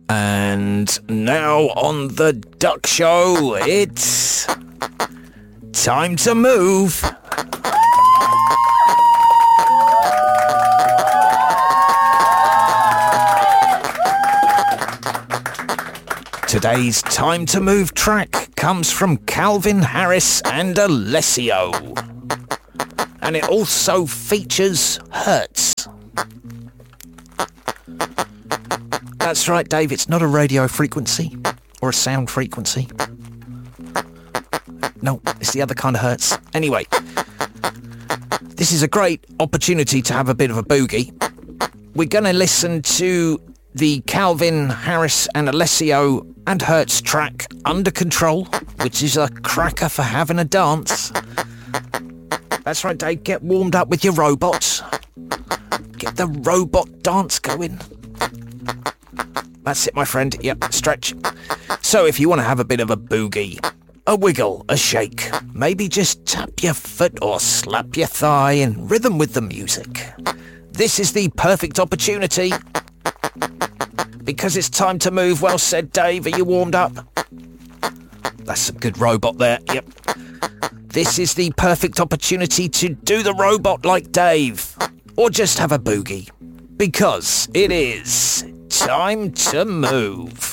And now on the Duck Show, it's time to move. Today's Time to Move track comes from Calvin Harris and Alessio. And it also features Hertz. That's right, Dave, it's not a radio frequency or a sound frequency. No, it's the other kind of Hertz. Anyway, this is a great opportunity to have a bit of a boogie. We're going to listen to the Calvin Harris and Alessio and Hertz track Under Control, which is a cracker for having a dance. That's right, Dave, get warmed up with your robots. Get the robot dance going. That's it, my friend. Yep, stretch. So if you want to have a bit of a boogie, a wiggle, a shake, maybe just tap your foot or slap your thigh in rhythm with the music, this is the perfect opportunity. Because it's time to move. Well said, Dave. Are you warmed up? That's a good robot there. Yep. This is the perfect opportunity to do the robot like Dave. Or just have a boogie. Because it is time to move.